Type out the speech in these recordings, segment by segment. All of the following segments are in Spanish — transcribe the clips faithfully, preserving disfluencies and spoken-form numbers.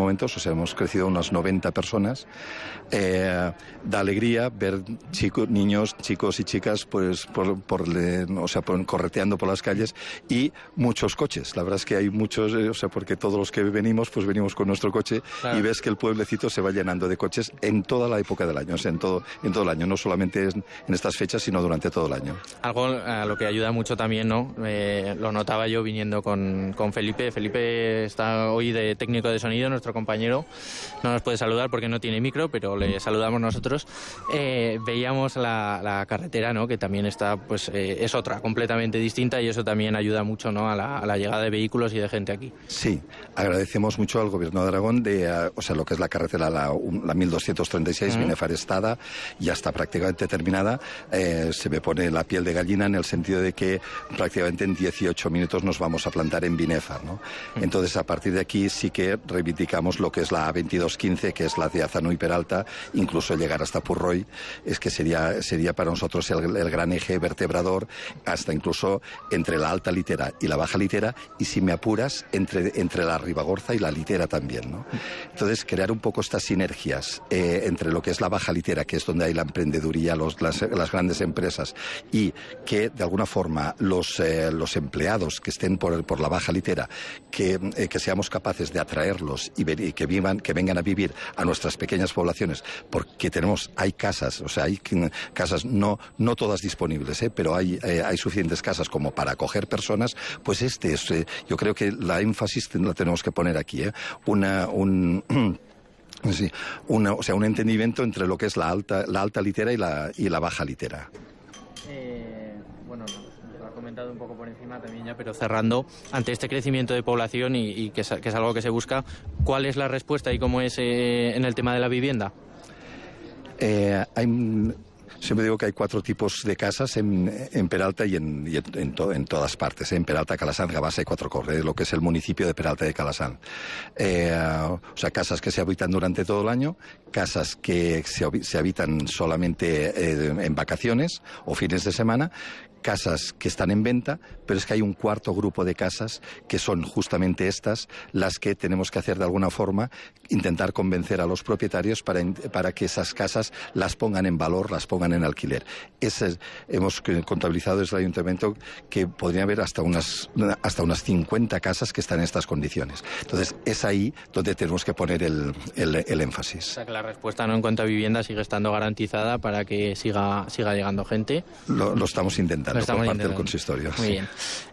momentos, o sea, hemos crecido unas noventa personas. Eh, da alegría ver chicos, niños, chicos y chicas, pues, por, por, o sea, por, correteando por las calles y muchos coches. La verdad es que hay muchos, eh, o sea, porque todos los que venimos, pues venimos con nuestro coche, claro. Y ves que el pueblecito se va llenando de coches en toda la época del año, o sea, en todo, en todo el año, no solamente en, en estas fechas, sino durante todo el año. Algo a lo que ayuda mucho también, ¿no? Eh, lo notaba yo viniendo con, con Felipe. Felipe está hoy de técnico de sonido, nuestro compañero. No nos puede saludar porque no tiene micro, pero le saludamos nosotros. Eh, veíamos la, la carretera, ¿no? Que también está, pues, eh, es otra, completamente distinta, y eso también ayuda mucho, ¿no? A la, a la llegada de vehículos y de gente aquí. Sí, agradecemos mucho al Gobierno de Aragón de, uh, o sea, lo que es la carretera, la, la mil doscientos treinta y seis, uh-huh. Viene farestada, ya está prácticamente terminada. Eh, se me pone la piel de gallina en el sentido de que prácticamente en dieciocho minutos nos vamos a plantar en Binéfar, ¿no? Uh-huh. Entonces, a partir de aquí sí que reivindicamos lo que es la A veintidós quince, que es la de Azanú y Peralta, incluso llegar hasta Purroy, es que sería, sería para nosotros el, el gran eje vertebrador, hasta incluso entre la Alta Litera y la Baja Litera, y si me apuras, entre, entre la Ribagorza y la Litera también, ¿no? Entonces, crear un poco estas sinergias eh, entre lo que es la Baja Litera, que es donde hay la emprendeduría, los, las, las grandes empresas, y que de alguna forma los, eh, los empleados que estén por, por la Baja Litera, que, eh, que seamos capaces de atraerlos y, ver, y que vivan, que vengan a vivir a nuestras pequeñas poblaciones, porque tenemos, hay casas, o sea, hay casas no, no todas disponibles, ¿eh? Pero hay, eh, hay suficientes casas como para acoger personas. Pues este es, eh, yo creo que la énfasis la tenemos que poner aquí, ¿eh? Una, un Sí, una, o sea, un entendimiento entre lo que es la alta, la alta litera y la, y la baja litera. Eh, bueno, nos lo ha comentado un poco por encima también ya, pero cerrando, ante este crecimiento de población y, y que, es, que es algo que se busca, ¿cuál es la respuesta y cómo es eh, en el tema de la vivienda? Eh, hay... Siempre digo que hay cuatro tipos de casas en, en Peralta y, en, y en, en, to, en todas partes. En Peralta, Calasanz, Gabasa y Cuatro Corres, lo que es el municipio de Peralta de Calasanz. Eh, o sea, casas que se habitan durante todo el año, casas que se, se habitan solamente eh, en vacaciones o fines de semana, casas que están en venta, pero es que hay un cuarto grupo de casas que son justamente estas, las que tenemos que hacer de alguna forma, intentar convencer a los propietarios para, para que esas casas las pongan en valor, las pongan en alquiler. Ese, hemos contabilizado desde el ayuntamiento que podría haber hasta unas, hasta unas cincuenta casas que están en estas condiciones. Entonces, es ahí donde tenemos que poner el, el, el énfasis. O sea, que la respuesta, ¿no?, en cuanto a vivienda sigue estando garantizada para que siga, siga llegando gente. Lo, lo estamos intentando. Por parte intentando. del consistorio. Muy sí. bien.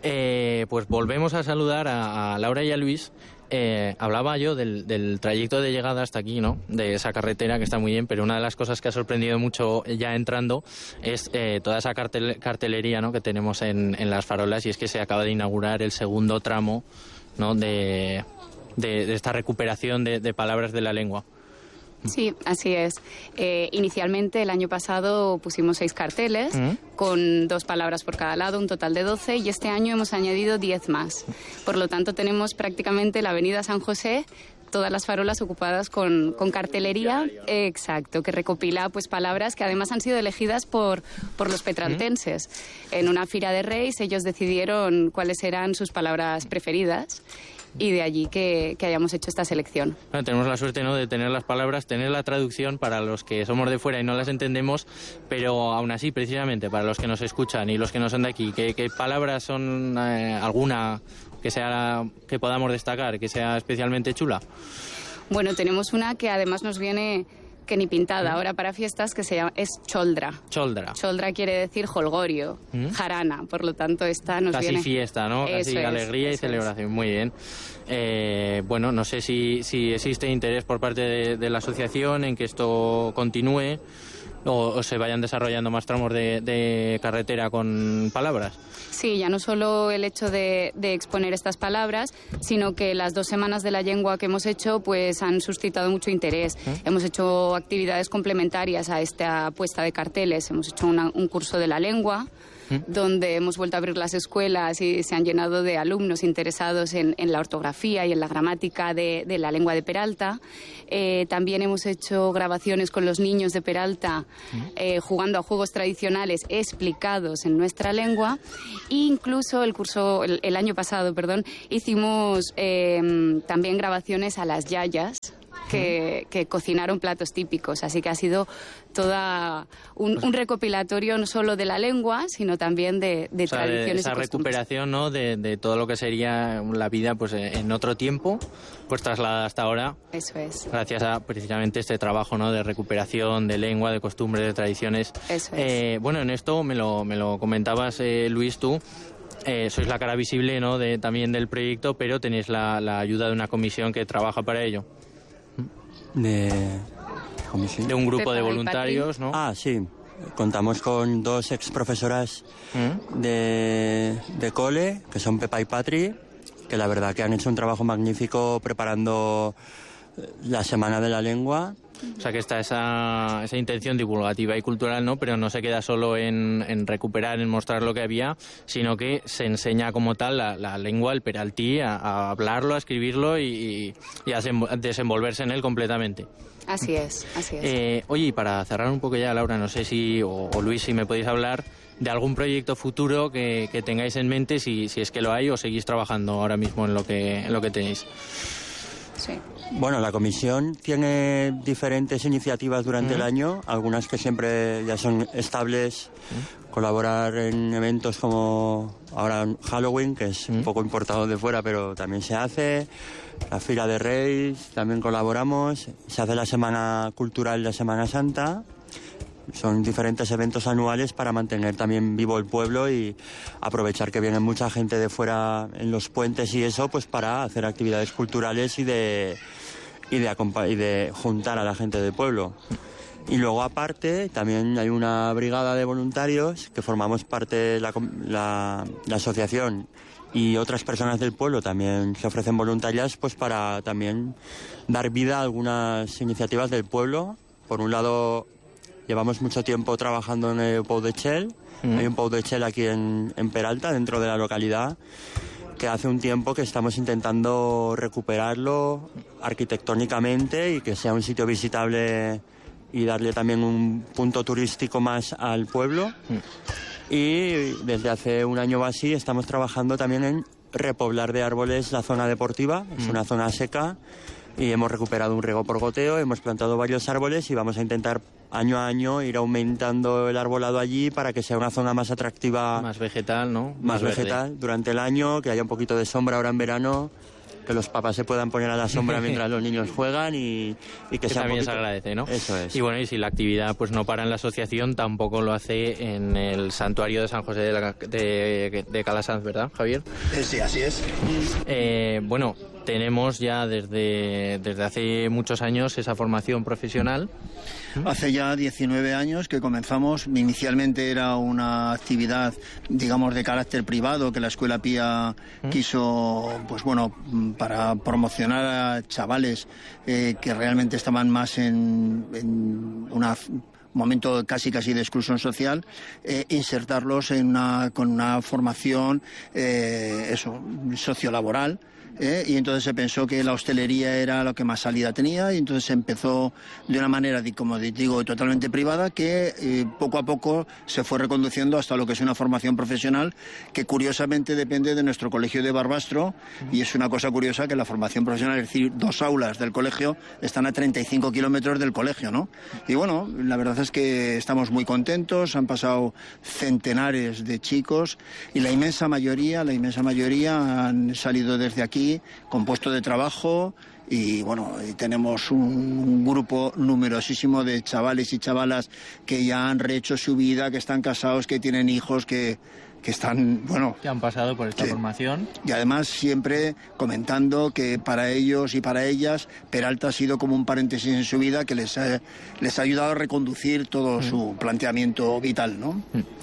Eh, pues volvemos a saludar a, a Laura y a Luis. Eh, hablaba yo del, del trayecto de llegada hasta aquí, ¿no? De esa carretera que está muy bien, pero una de las cosas que ha sorprendido mucho ya entrando es eh, toda esa cartel, cartelería, ¿no?, que tenemos en, en las farolas, y es que se acaba de inaugurar el segundo tramo, ¿no?, de, de, de esta recuperación de, de palabras de la lengua. Sí, así es. Eh, inicialmente el año pasado pusimos seis carteles ¿Mm? con dos palabras por cada lado, un total de doce, y este año hemos añadido diez más. Por lo tanto, tenemos prácticamente la avenida San José, todas las farolas ocupadas con, con cartelería, eh, exacto, que recopila pues palabras que además han sido elegidas por, por los petrantenses. ¿Mm? En una fira de Reis ellos decidieron cuáles eran sus palabras preferidas, y de allí que, que hayamos hecho esta selección. Bueno, tenemos la suerte, ¿no?, de tener las palabras, tener la traducción para los que somos de fuera y no las entendemos, pero aún así, precisamente, para los que nos escuchan y los que no son de aquí, ¿qué, qué palabras son eh, alguna que sea que podamos destacar, que sea especialmente chula? Bueno, tenemos una que además nos viene que ni pintada, ahora para fiestas, que se llama, es choldra. Choldra. Choldra quiere decir holgorio, ¿Mm? jarana, por lo tanto esta nos Casi viene... Casi fiesta, ¿no? Casi es, alegría y celebración, es. Muy bien. Eh, bueno, no sé si, si existe interés por parte de, de la asociación en que esto continúe, o, o se vayan desarrollando más tramos de, de carretera con palabras. Sí, ya no solo el hecho de, de exponer estas palabras, sino que las dos semanas de la lengua que hemos hecho pues han suscitado mucho interés. ¿Eh? Hemos hecho actividades complementarias a esta puesta de carteles. Hemos hecho una, un curso de la lengua, ¿Mm? donde hemos vuelto a abrir las escuelas y se han llenado de alumnos interesados en, en la ortografía y en la gramática de, de la lengua de Peralta. Eh, también hemos hecho grabaciones con los niños de Peralta, eh, jugando a juegos tradicionales explicados en nuestra lengua. E incluso el curso, el, el año pasado, perdón, hicimos eh, también grabaciones a las yayas que, que cocinaron platos típicos. Así que ha sido toda un, un recopilatorio no solo de la lengua, sino también de, de o sea, tradiciones. Esa recuperación, ¿no?, de, de todo lo que sería la vida pues en otro tiempo, pues trasladada hasta ahora. Eso es. Gracias a precisamente este trabajo, ¿no?, de recuperación de lengua, de costumbres, de tradiciones. Eso es. Eh, bueno, en esto me lo, me lo comentabas, eh, Luis, tú. Eh, sois la cara visible, ¿no?, de, también del proyecto, pero tenéis la, la ayuda de una comisión que trabaja para ello. De... comisión. De un grupo de voluntarios, ¿no? Ah, sí. Contamos con dos ex profesoras ¿Mm? de, de cole, que son Pepa y Patri, que la verdad que han hecho un trabajo magnífico preparando la Semana de la Lengua. O sea que está esa, esa intención divulgativa y cultural, ¿no? Pero no se queda solo en, en recuperar, en mostrar lo que había, sino que se enseña como tal la, la lengua, el peraltí, a, a hablarlo, a escribirlo y, y a desenvolverse en él completamente. Así es, así es. Eh, oye, y para cerrar un poco ya, Laura, no sé si, o, o Luis, si me podéis hablar de algún proyecto futuro que, que tengáis en mente, si, si es que lo hay, o seguís trabajando ahora mismo en lo que, en lo que tenéis. Sí. Bueno, la comisión tiene diferentes iniciativas durante ¿Mm? el año, algunas que siempre ya son estables, ¿Mm? colaborar en eventos como ahora Halloween, que es ¿Mm? un poco importado de fuera, pero también se hace, la Fira de Reyes, también colaboramos, se hace la Semana Cultural de Semana Santa. Son diferentes eventos anuales para mantener también vivo el pueblo y aprovechar que viene mucha gente de fuera en los puentes y eso, pues para hacer actividades culturales y de, y de, y de juntar a la gente del pueblo. Y luego aparte también hay una brigada de voluntarios que formamos parte de la, la, la asociación, y otras personas del pueblo también se ofrecen voluntarias pues para también dar vida a algunas iniciativas del pueblo. Por un lado, llevamos mucho tiempo trabajando en el Pou de Chel. Mm. Hay un Pou de Chel aquí en, en Peralta, dentro de la localidad, que hace un tiempo que estamos intentando recuperarlo arquitectónicamente y que sea un sitio visitable y darle también un punto turístico más al pueblo. Mm. Y desde hace un año o así estamos trabajando también en repoblar de árboles la zona deportiva. Es mm. una zona seca y hemos recuperado un riego por goteo, hemos plantado varios árboles y vamos a intentar año a año ir aumentando el arbolado allí para que sea una zona más atractiva. Más vegetal, ¿no? Más, más vegetal durante el año, que haya un poquito de sombra ahora en verano, que los papás se puedan poner a la sombra mientras los niños juegan y, y que, que sea también un poquito... se agradece, ¿no? Eso es. Y bueno, y si la actividad pues no para en la asociación, tampoco lo hace en el santuario de San José de, la, de, de Calasanz, ¿verdad, Javier? Sí, así es. Eh, bueno, tenemos ya desde, desde hace muchos años esa formación profesional. Hace ya diecinueve años que comenzamos. Inicialmente era una actividad, digamos, de carácter privado que la Escuela Pía quiso, pues bueno, para promocionar a chavales eh, que realmente estaban más en, en una momento casi casi de exclusión social, eh, insertarlos en una, con una formación eh, eso, sociolaboral. ¿Eh? Y entonces se pensó que la hostelería era lo que más salida tenía y entonces se empezó de una manera, como digo, totalmente privada, que eh, poco a poco se fue reconduciendo hasta lo que es una formación profesional que curiosamente depende de nuestro colegio de Barbastro. Y es una cosa curiosa que la formación profesional, es decir, dos aulas del colegio están a treinta y cinco kilómetros del colegio, ¿no? Y bueno, la verdad es que estamos muy contentos, han pasado centenares de chicos y la inmensa mayoría, la inmensa mayoría han salido desde aquí con puesto de trabajo y bueno, y tenemos un grupo numerosísimo de chavales y chavalas que ya han rehecho su vida, que están casados, que tienen hijos, que, que están, bueno... Que han pasado por esta que, formación. Y además siempre comentando que para ellos y para ellas Peralta ha sido como un paréntesis en su vida que les ha, les ha ayudado a reconducir todo mm. su planteamiento vital, ¿no? Mm.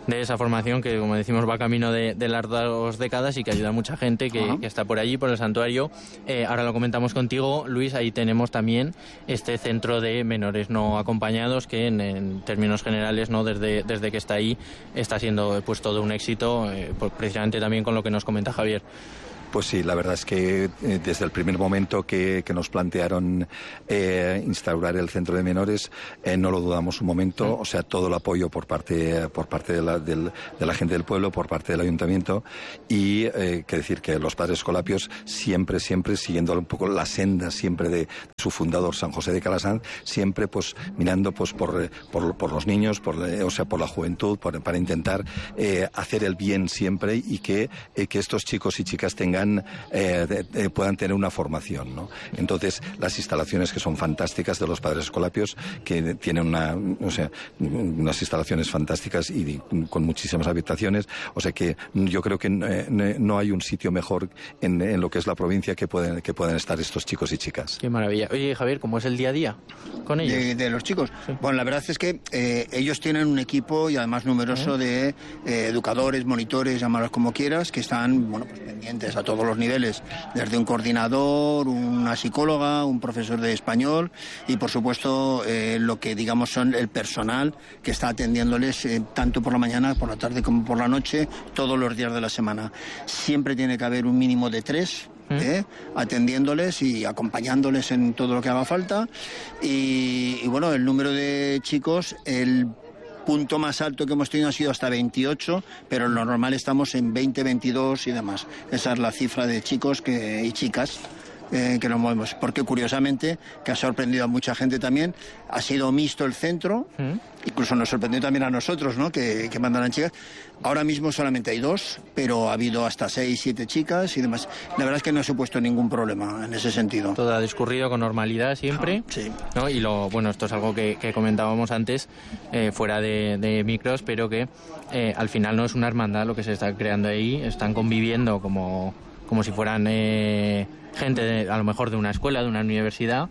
de esa formación que, como decimos, va camino de, de las dos décadas y que ayuda a mucha gente que, que está por allí, por el santuario. Eh, ahora lo comentamos contigo, Luis. Ahí tenemos también este centro de menores no acompañados que en, en términos generales, no desde, desde que está ahí, está siendo pues todo un éxito, eh, pues, precisamente también con lo que nos comenta Javier. Pues sí, la verdad es que eh, desde el primer momento que, que nos plantearon eh, instaurar el centro de menores, eh, no lo dudamos un momento, o sea, todo el apoyo por parte por parte de la, del, de la gente del pueblo, por parte del ayuntamiento, y eh, que decir que los padres escolapios siempre, siempre siguiendo un poco la senda siempre de su fundador, San José de Calasanz, siempre pues mirando pues por, por, por los niños, por, o sea, por la juventud, por, para intentar eh, hacer el bien siempre y que, eh, que estos chicos y chicas tengan Eh, de, de, puedan tener una formación, ¿no? Entonces, las instalaciones que son fantásticas de los padres escolapios, que tienen una, o sea, unas instalaciones fantásticas y de, con muchísimas habitaciones, o sea que yo creo que eh, no hay un sitio mejor en, en lo que es la provincia que pueden, que pueden estar estos chicos y chicas. Qué maravilla. Oye, Javier, ¿cómo es el día a día con ellos? De, de los chicos. Sí. Bueno, la verdad es que eh, ellos tienen un equipo y además numeroso de eh, educadores, monitores, llámalos como quieras, que están, bueno, pues pendientes a todo todos los niveles, desde un coordinador, una psicóloga, un profesor de español y, por supuesto, eh, lo que digamos son el personal que está atendiéndoles eh, tanto por la mañana, por la tarde como por la noche, todos los días de la semana. Siempre tiene que haber un mínimo de tres. ¿Eh? atendiéndoles y acompañándoles en todo lo que haga falta y, y bueno, el número de chicos, el punto más alto que hemos tenido ha sido hasta veintiocho, pero lo normal estamos en veinte, veintidós y demás. Esa es la cifra de chicos que, y chicas eh, que nos movemos, porque curiosamente, que ha sorprendido a mucha gente también, ha sido mixto el centro, ¿Mm? incluso nos sorprendió también a nosotros, ¿no? que, que mandan a chicas. Ahora mismo solamente hay dos, pero ha habido hasta seis, siete chicas y demás. La verdad es que no se ha puesto ningún problema en ese sentido. Todo ha discurrido con normalidad siempre. Ah, sí. ¿No? Y lo bueno, esto es algo que, que comentábamos antes, eh, fuera de, de micros, pero que eh, al final no es una hermandad lo que se está creando ahí. Están conviviendo como, como si fueran eh, gente, de, a lo mejor de una escuela, de una universidad.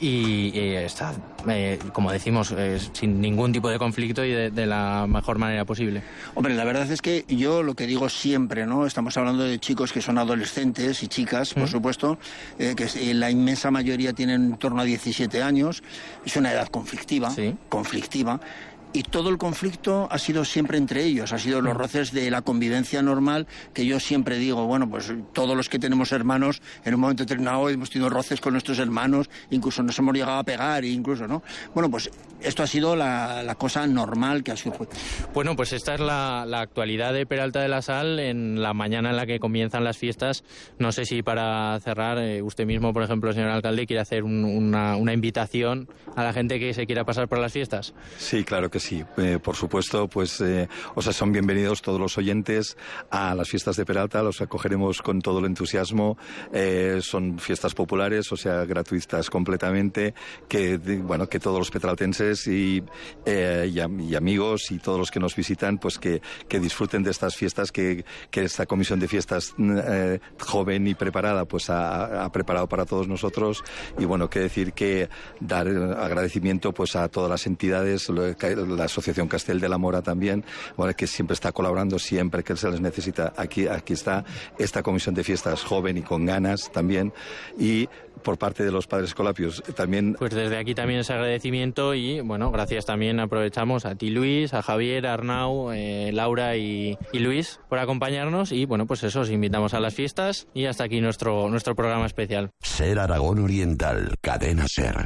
Y eh, está, eh, como decimos, eh, sin ningún tipo de conflicto y de, de la mejor manera posible. Hombre, la verdad es que yo lo que digo siempre, ¿no? Estamos hablando de chicos que son adolescentes y chicas, por ¿Mm? supuesto, eh, que la inmensa mayoría tienen en torno a diecisiete años. Es una edad conflictiva, ¿Sí? conflictiva. Y todo el conflicto ha sido siempre entre ellos, ha sido los roces de la convivencia normal, que yo siempre digo, bueno, pues todos los que tenemos hermanos, en un momento determinado hemos tenido roces con nuestros hermanos, incluso nos hemos llegado a pegar, incluso, ¿no? Bueno, pues esto ha sido la, la cosa normal que ha surgido. Bueno, pues esta es la, la actualidad de Peralta de la Sal en la mañana en la que comienzan las fiestas. No sé si para cerrar, eh, usted mismo, por ejemplo, señor alcalde, quiere hacer un, una, una invitación a la gente que se quiera pasar por las fiestas. Sí, claro que sí, eh, por supuesto, pues, eh, o sea, son bienvenidos todos los oyentes a las fiestas de Peralta, los acogeremos con todo el entusiasmo, eh, son fiestas populares, o sea, gratuitas completamente, que, bueno, que todos los petraltenses y, eh, y, y amigos y todos los que nos visitan, pues que, que disfruten de estas fiestas que, que esta comisión de fiestas eh, joven y preparada, pues ha, ha preparado para todos nosotros, y bueno, que decir que dar agradecimiento pues a todas las entidades, la Asociación Castel de la Mora también, bueno, que siempre está colaborando siempre que se les necesita. Aquí, aquí está esta comisión de fiestas joven y con ganas también, y por parte de los padres escolapios también. Pues desde aquí también ese agradecimiento y bueno, gracias también, aprovechamos a ti Luis, a Javier, a Arnau, eh, Laura y, y Luis por acompañarnos y bueno, pues eso, os invitamos a las fiestas y hasta aquí nuestro, nuestro programa especial. Ser Aragón Oriental, Cadena Ser.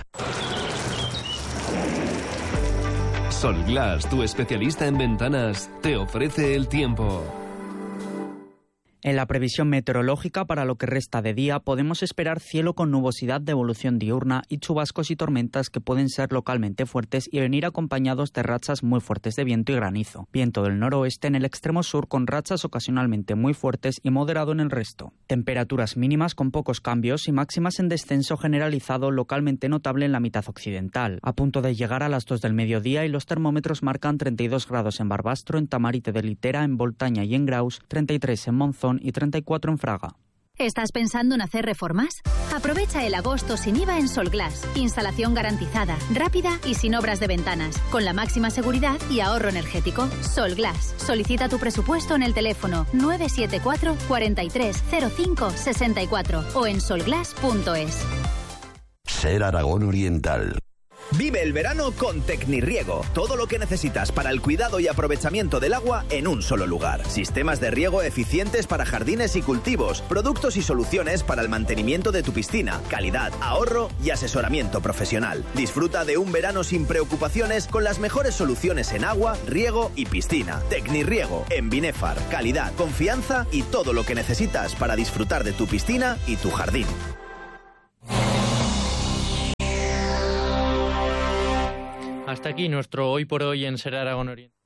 Solglass, tu especialista en ventanas, te ofrece el tiempo. En la previsión meteorológica para lo que resta de día podemos esperar cielo con nubosidad de evolución diurna y chubascos y tormentas que pueden ser localmente fuertes y venir acompañados de rachas muy fuertes de viento y granizo. Viento del noroeste en el extremo sur con rachas ocasionalmente muy fuertes y moderado en el resto. Temperaturas mínimas con pocos cambios y máximas en descenso generalizado localmente notable en la mitad occidental. A punto de llegar a las dos del mediodía y los termómetros marcan treinta y dos grados en Barbastro, en Tamarite de Litera, en Voltaña y en Graus, treinta y tres en Monzón y treinta y cuatro en Fraga. ¿Estás pensando en hacer reformas? Aprovecha el agosto sin I V A en Solglass. Instalación garantizada, rápida y sin obras de ventanas, con la máxima seguridad y ahorro energético. Solglass. Solicita tu presupuesto en el teléfono nueve siete cuatro, cuarenta y tres, cero cinco, sesenta y cuatro o en solglass punto es. Ser Aragón Oriental. Vive el verano con Tecnirriego. Todo lo que necesitas para el cuidado y aprovechamiento del agua en un solo lugar. Sistemas de riego eficientes para jardines y cultivos. Productos y soluciones para el mantenimiento de tu piscina. Calidad, ahorro y asesoramiento profesional. Disfruta de un verano sin preocupaciones con las mejores soluciones en agua, riego y piscina. Tecnirriego en Binefar. Calidad, confianza y todo lo que necesitas para disfrutar de tu piscina y tu jardín. Hasta aquí nuestro Hoy por Hoy en Ser Aragón Oriental.